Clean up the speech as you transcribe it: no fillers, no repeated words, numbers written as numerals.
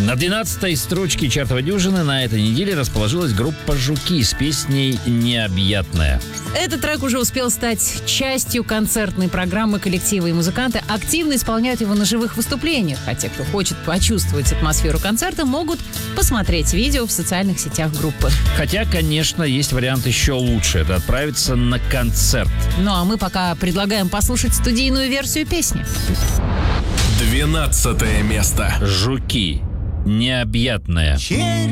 На 12-й строчке чартовой дюжины на этой неделе расположилась группа «Жуки» с песней «Необъятная». Этот трек уже успел стать частью концертной программы коллектива, и музыканты активно исполняют его на живых выступлениях. А те, кто хочет почувствовать атмосферу концерта, могут посмотреть видео в социальных сетях группы. Хотя, конечно, есть вариант еще лучше. Это отправиться на концерт. Ну а мы пока предлагаем послушать студийную версию песни. 12 место. «Жуки». «Необъятная».